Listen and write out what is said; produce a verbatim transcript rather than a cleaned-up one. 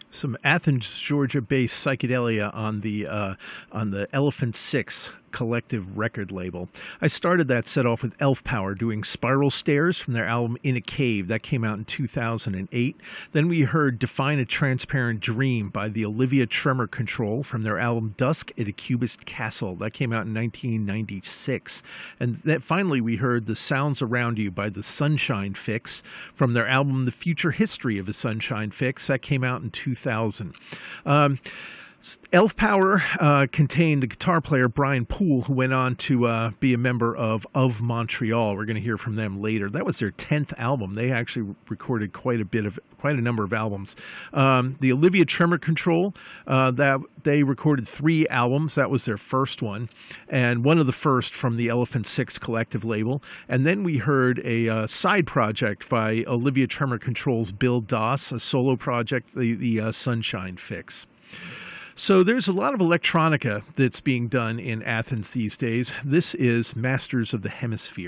Some Athens, Georgia-based psychedelia on the uh, on the Elephant Six collective record label. I started that set off with Elf Power doing Spiral Stairs from their album In a Cave. That came out in two thousand eight. Then we heard Define a Transparent Dream by the Olivia Tremor Control from their album Dusk at a Cubist Castle. That came out in nineteen ninety-six. And that finally we heard The Sounds Around You by the Sunshine Fix from their album The Future History of the Sunshine Fix. That came out in two thousand. Um, Elf Power uh, contained the guitar player Brian Poole, who went on to uh, be a member of Of Montreal. We're going to hear from them later. That was their tenth album. They actually recorded quite a bit of, quite a number of albums. Um, the Olivia Tremor Control, uh, that they recorded three albums. That was their first one, and one of the first from the Elephant Six collective label. And then we heard a uh, side project by Olivia Tremor Control's Bill Doss, a solo project, the the uh, Sunshine Fix. So there's a lot of electronica that's being done in Athens these days. This is Masters of the Hemisphere.